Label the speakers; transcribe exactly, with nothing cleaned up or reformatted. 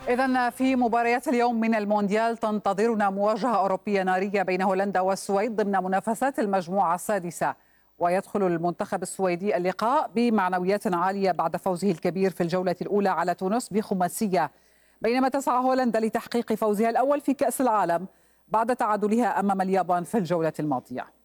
Speaker 1: إذن في مباريات اليوم من المونديال تنتظرنا مواجهة أوروبية نارية بين هولندا والسويد ضمن منافسات المجموعة السادسة. ويدخل المنتخب السويدي اللقاء بمعنويات عالية بعد فوزه الكبير في الجولة الأولى على تونس بخماسية، بينما تسعى هولندا لتحقيق فوزها الأول في كأس العالم بعد تعادلها أمام اليابان في الجولة الماضية.